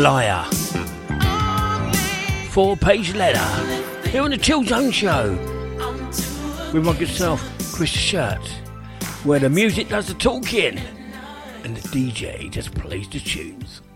Liar. 4-page letter. Here on the Chill Zone Show. With my good self, Chris Shirt. Where the music does the talking. And the DJ just plays the tunes.